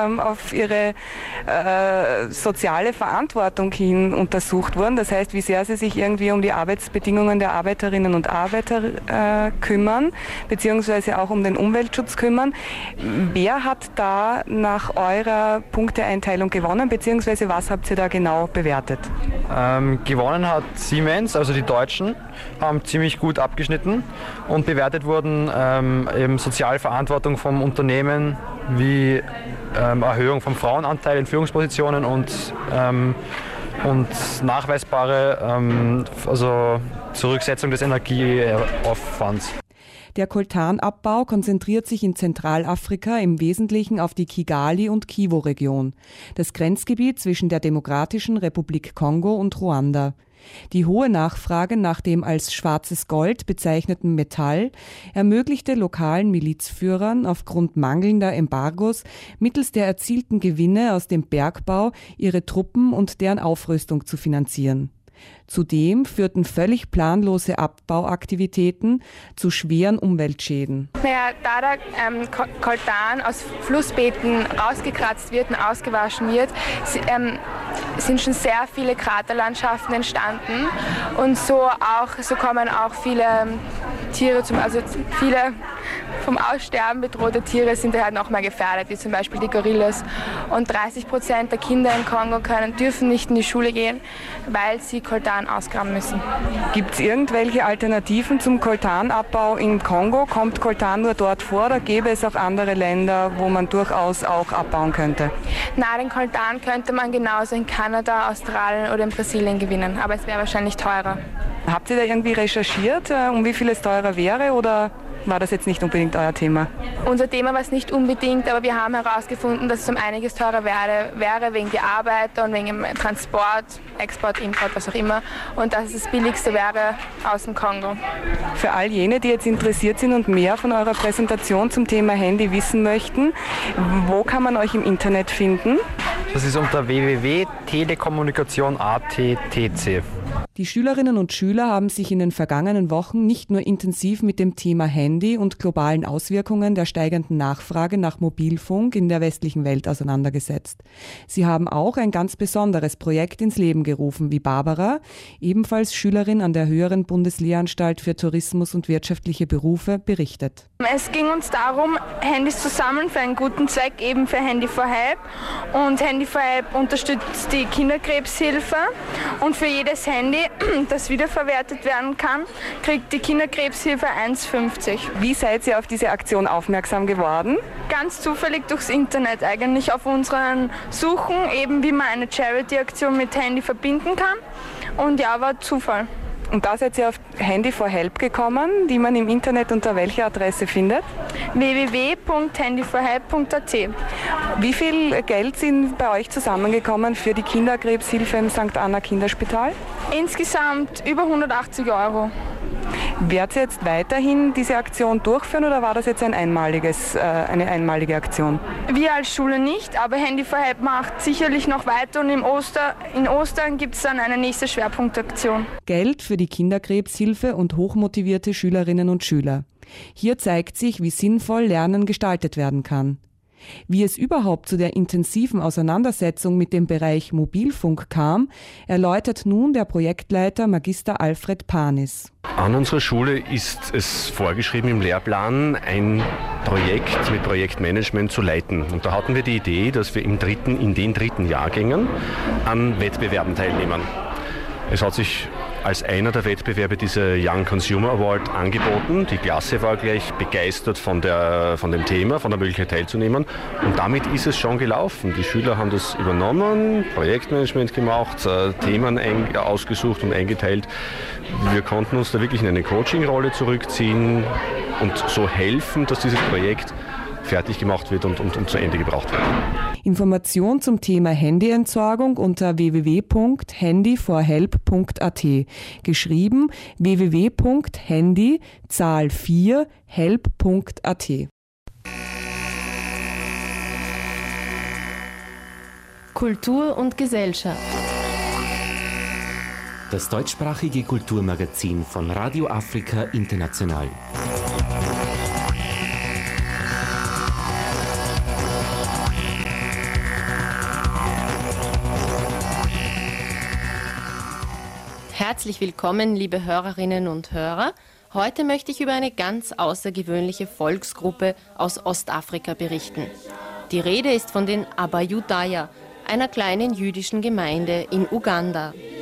auf ihre soziale Verantwortung hin untersucht wurden. Das heißt, wie sehr sie sich irgendwie um die Arbeitsbedingungen der Arbeiterinnen und Arbeiter kümmern, beziehungsweise auch um den Umweltschutz kümmern. Wer hat da nach eurer Punkteeinteilung gewonnen, beziehungsweise was habt ihr da genau bewertet? Gewonnen hat Siemens, also die Deutschen, haben ziemlich gut abgeschnitten und bewertet wurden eben Sozialverantwortung vom Unternehmen wie Erhöhung vom Frauenanteil in Führungspositionen und nachweisbare also Zurücksetzung des Energieaufwands. Der Koltanabbau konzentriert sich in Zentralafrika im Wesentlichen auf die Kigali- und Kivu-Region, das Grenzgebiet zwischen der Demokratischen Republik Kongo und Ruanda. Die hohe Nachfrage nach dem als schwarzes Gold bezeichneten Metall ermöglichte lokalen Milizführern aufgrund mangelnder Embargos mittels der erzielten Gewinne aus dem Bergbau ihre Truppen und deren Aufrüstung zu finanzieren. Zudem führten völlig planlose Abbauaktivitäten zu schweren Umweltschäden. Da der Koltan aus Flussbeeten rausgekratzt wird und ausgewaschen wird, sind schon sehr viele Kraterlandschaften entstanden und so kommen auch viele Tiere, also viele vom Aussterben bedrohte Tiere sind halt noch mehr gefährdet, wie zum Beispiel die Gorillas. Und 30% der Kinder in Kongo dürfen nicht in die Schule gehen, weil sie Koltan ausgraben müssen. Gibt es irgendwelche Alternativen zum Koltanabbau in Kongo? Kommt Koltan nur dort vor oder gäbe es auch andere Länder, wo man durchaus auch abbauen könnte? Na, den Koltan könnte man genauso in Kanada, Australien oder in Brasilien gewinnen, aber es wäre wahrscheinlich teurer. Habt ihr da irgendwie recherchiert, um wie viel es teurer wäre oder war das jetzt nicht unbedingt euer Thema? Unser Thema war es nicht unbedingt, aber wir haben herausgefunden, dass es um einiges teurer wäre wegen der Arbeiter und wegen dem Transport, Export, Import, was auch immer. Und dass es das Billigste wäre aus dem Kongo. Für all jene, die jetzt interessiert sind und mehr von eurer Präsentation zum Thema Handy wissen möchten, wo kann man euch im Internet finden? Das ist unter www.telekommunikation.at.tc. Die Schülerinnen und Schüler haben sich in den vergangenen Wochen nicht nur intensiv mit dem Thema Handy und globalen Auswirkungen der steigenden Nachfrage nach Mobilfunk in der westlichen Welt auseinandergesetzt. Sie haben auch ein ganz besonderes Projekt ins Leben gerufen, wie Barbara, ebenfalls Schülerin an der Höheren Bundeslehranstalt für Tourismus und wirtschaftliche Berufe, berichtet. Es ging uns darum, Handys zu sammeln für einen guten Zweck, eben für Handy for Help. Und Handy for Help unterstützt die Kinderkrebshilfe. Und für jedes Handy, das wiederverwertet werden kann, kriegt die Kinderkrebshilfe 1,50. Wie seid ihr auf diese Aktion aufmerksam geworden? Ganz zufällig durchs Internet eigentlich, auf unseren Suchen, eben wie man eine Charity-Aktion mit Handy verbinden kann. Und ja, war Zufall. Und da seid ihr auf Handy for Help gekommen, die man im Internet unter welcher Adresse findet? www.handyforhelp.at. Wie viel Geld sind bei euch zusammengekommen für die Kinderkrebshilfe im St. Anna Kinderspital? Insgesamt über 180 €. Werdet ihr jetzt weiterhin diese Aktion durchführen oder war das jetzt eine einmalige Aktion? Wir als Schule nicht, aber Handy for Help macht sicherlich noch weiter und in Ostern gibt es dann eine nächste Schwerpunktaktion. Geld für die Kinderkrebshilfe und hochmotivierte Schülerinnen und Schüler. Hier zeigt sich, wie sinnvoll Lernen gestaltet werden kann. Wie es überhaupt zu der intensiven Auseinandersetzung mit dem Bereich Mobilfunk kam, erläutert nun der Projektleiter Magister Alfred Panis. An unserer Schule ist es vorgeschrieben im Lehrplan, ein Projekt mit Projektmanagement zu leiten. Und da hatten wir die Idee, dass wir in den dritten Jahrgängen an Wettbewerben teilnehmen. Es hat sich als einer der Wettbewerbe dieser Young Consumer Award angeboten. Die Klasse war gleich begeistert von dem Thema, von der Möglichkeit teilzunehmen. Und damit ist es schon gelaufen. Die Schüler haben das übernommen, Projektmanagement gemacht, Themen ausgesucht und eingeteilt. Wir konnten uns da wirklich in eine Coaching-Rolle zurückziehen und so helfen, dass dieses Projekt fertig gemacht wird und zu Ende gebracht wird. Information zum Thema Handyentsorgung unter www.handyforhelp.at. Geschrieben www.handy Zahl 4 help.at. Kultur und Gesellschaft. Das deutschsprachige Kulturmagazin von Radio Afrika International. Herzlich willkommen, liebe Hörerinnen und Hörer. Heute möchte ich über eine ganz außergewöhnliche Volksgruppe aus Ostafrika berichten. Die Rede ist von den Abayudaya, einer kleinen jüdischen Gemeinde in Uganda.